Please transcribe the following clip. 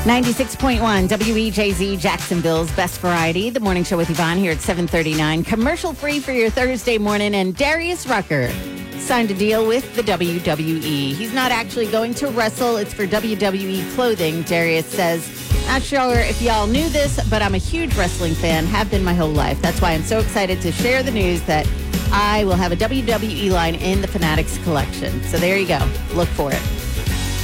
96.1 WEJZ Jacksonville's Best Variety. The morning show with Yvonne here at 7:39. Commercial free for your Thursday morning. And Darius Rucker signed a deal with the WWE. He's not actually going to wrestle. It's for WWE clothing. Darius says, not sure if y'all knew this, but I'm a huge wrestling fan, have been my whole life. That's why I'm so excited to share the news that I will have a WWE line in the Fanatics collection. So there you go. Look for it.